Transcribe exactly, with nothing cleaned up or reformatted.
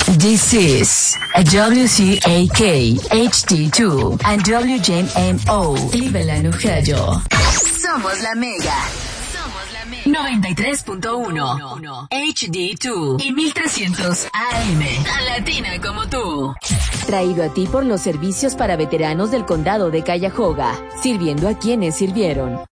This is W C A K H D two and W J M O Cleveland, Ohio. Somos la Mega. Somos la Mega. noventa y tres punto uno H D dos y mil trescientos A M. Tan latina como tú. Traído a ti por los servicios para veteranos del condado de Cuyahoga, sirviendo a quienes sirvieron.